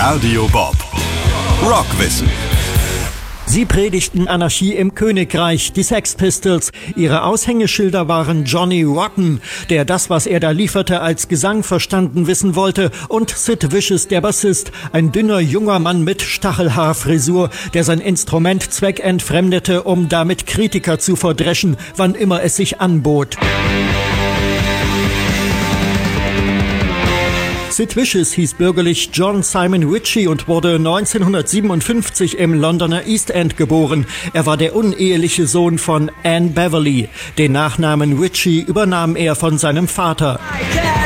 Radio Bob. Rockwissen. Sie predigten Anarchie im Königreich, die Sex Pistols. Ihre Aushängeschilder waren Johnny Rotten, der das, was er da lieferte, als Gesang verstanden wissen wollte, und Sid Vicious, der Bassist, ein dünner junger Mann mit Stachelhaarfrisur, der sein Instrument zweckentfremdete, um damit Kritiker zu verdreschen, wann immer es sich anbot. Sid Vicious hieß bürgerlich John Simon Ritchie und wurde 1957 im Londoner East End geboren. Er war der uneheliche Sohn von Anne Beverley. Den Nachnamen Ritchie übernahm er von seinem Vater.